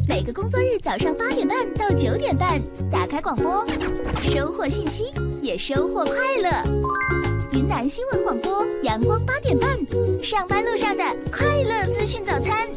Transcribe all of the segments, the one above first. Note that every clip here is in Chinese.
每个工作日早上8点半到9点半，打开广播，收获信息，也收获快乐。云南新闻广播，阳光8点半，上班路上的快乐资讯早餐。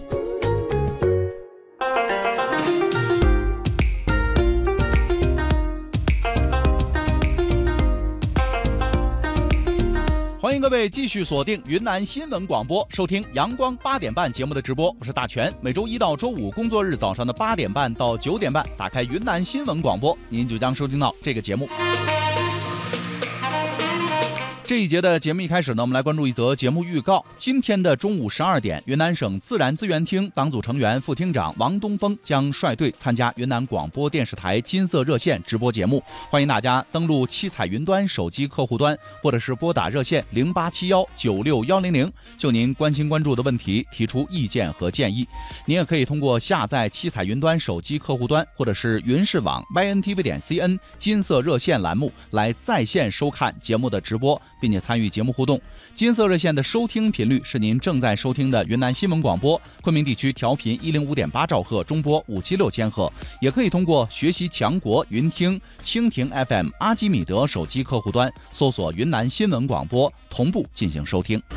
欢迎各位继续锁定云南新闻广播，收听阳光8点半节目的直播，我是大全。每周一到周五工作日早上的8点半到9点半，打开云南新闻广播，您就将收听到这个节目。这一节的节目一开始呢，我们来关注一则节目预告。今天的中午12点，云南省自然资源厅党组成员、副厅长王东峰将率队参加云南广播电视台金色热线直播节目。欢迎大家登录七彩云端手机客户端，或者是拨打热线0871961100，就您关心关注的问题提出意见和建议。您也可以通过下载七彩云端手机客户端，或者是云视网 yntv.cn 金色热线栏目来在线收看节目的直播，并且参与节目互动。金色热线的收听频率是您正在收听的云南新闻广播，昆明地区调频105.8兆赫，中波576千赫。也可以通过学习强国云听、蜻蜓 FM、阿基米德手机客户端搜索云南新闻广播，同步进行收听。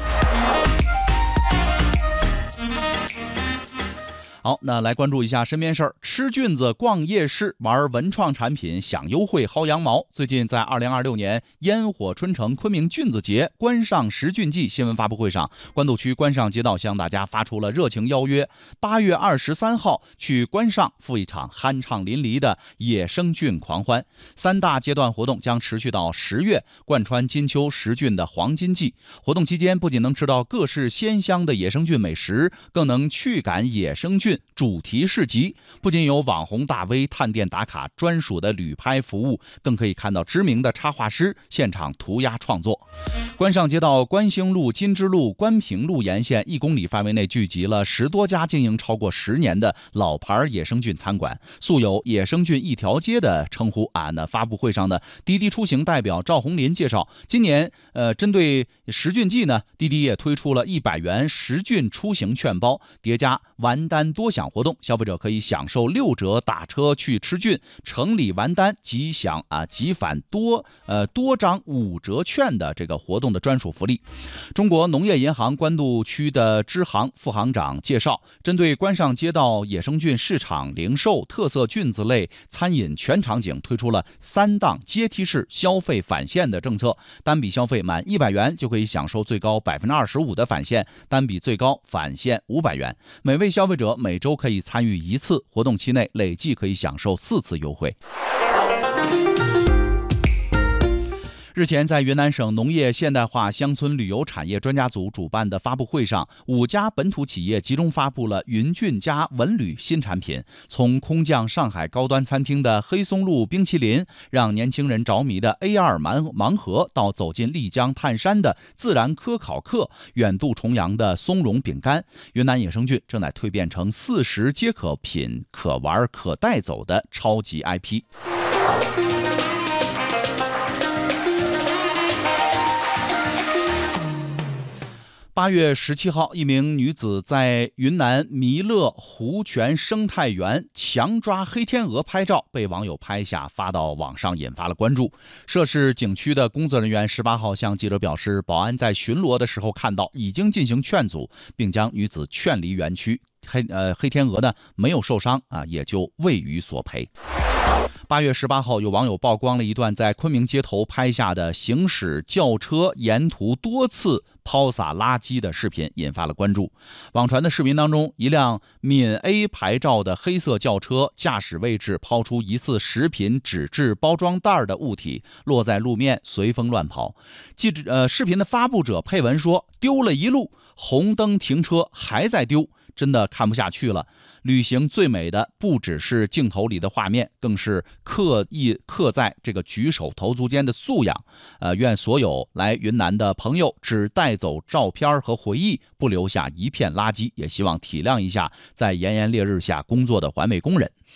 好，那来关注一下身边事儿。吃菌子、逛夜市、玩文创产品、享优惠、薅羊毛。最近在2026年烟火春城昆明菌子节关上食菌季新闻发布会上，官渡区关上街道向大家发出了热情邀约，8月23号去关上赴一场酣畅淋漓的野生菌狂欢。3大阶段活动将持续到10月，贯穿金秋食菌的黄金季。活动期间不仅能吃到各式鲜香的野生菌美食，更能驱赶野生菌主题市集，不仅有网红大 V 探店打卡专属的旅拍服务，更可以看到知名的插画师现场涂鸦创作。关上街道关兴路、金枝路、关平路沿线1公里范围内聚集了10多家经营超过10年的老牌野生菌餐馆，素有野生菌一条街的称呼啊。那发布会上的滴滴出行代表赵红林介绍，今年针对食菌季呢，滴滴也推出了100元食菌出行券包，叠加完单多享活动，消费者可以享受6折打车去吃菌，城里完单即享即返多张5折券的这个活动的专属福利。中国农业银行关渡区的支行副行长介绍，针对关上街道野生菌市场零售、特色菌子类餐饮全场景推出了3档阶梯式消费返现的政策，单笔消费满100元就可以享受最高25%的返现，单笔最高返现500元。每位消费者每周可以参与1次，活动期内累计可以享受4次优惠。日前，在云南省农业现代化乡村旅游产业专家组主办的发布会上，5家本土企业集中发布了云菌加文旅新产品，从空降上海高端餐厅的黑松露冰淇淋，让年轻人着迷的 AR 盲盒，到走进丽江探山的自然科考课，远渡重洋的松茸饼干。云南野生菌正在蜕变成40皆可品、可玩、可带走的超级 IP。8月17号，一名女子在云南弥勒湖泉生态园强抓黑天鹅拍照，被网友拍下发到网上，引发了关注。涉事景区的工作人员18号向记者表示，保安在巡逻的时候看到，已经进行劝阻，并将女子劝离园区。黑天鹅呢没有受伤也就未予索赔。8月18号，有网友曝光了一段在昆明街头拍下的行驶轿车沿途多次抛洒垃圾的视频，引发了关注。网传的视频当中，一辆闽 A 牌照的黑色轿车驾驶位置抛出疑似食品纸质包装袋的物体，落在路面随风乱跑。视频的发布者配文说，丢了一路，红灯停车还在丢，真的看不下去了。旅行最美的不只是镜头里的画面，更是刻在这个举手投足间的素养。愿所有来云南的朋友只带走照片和回忆，不留下一片垃圾，也希望体谅一下在炎炎烈日下工作的环卫工人。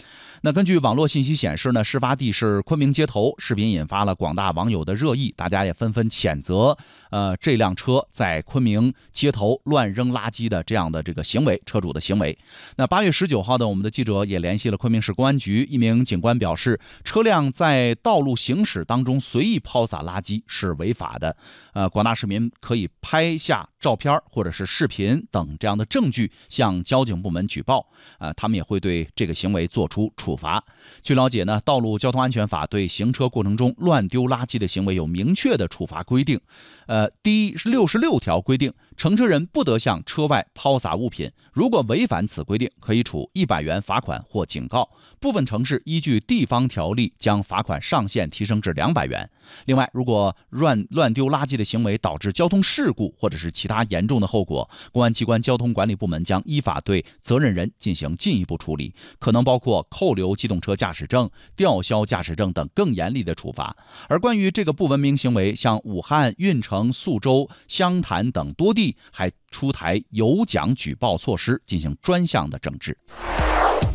那根据网络信息显示呢，事发地是昆明街头，视频引发了广大网友的热议，大家也纷纷谴责这辆车在昆明街头乱扔垃圾的这样的这个行为，车主的行为。那8月19号呢，我们的记者也联系了昆明市公安局，一名警官表示，车辆在道路行驶当中随意抛洒垃圾是违法的。广大市民可以拍下照片或者是视频等这样的证据向交警部门举报，他们也会对这个行为做出处罚。据了解呢，道路交通安全法对行车过程中乱丢垃圾的行为有明确的处罚规定。第66条规定，乘车人不得向车外抛洒物品，如果违反此规定，可以处100元罚款或警告。部分城市依据地方条例将罚款上限提升至200元。另外，如果乱丢垃圾的行为导致交通事故或者是其他严重的后果，公安机关交通管理部门将依法对责任人进行进一步处理，可能包括扣留机动车驾驶证、吊销驾驶证等更严厉的处罚。而关于这个不文明行为，像武汉、运城、宿州、湘潭等多地还出台有奖举报措施，进行专项的整治。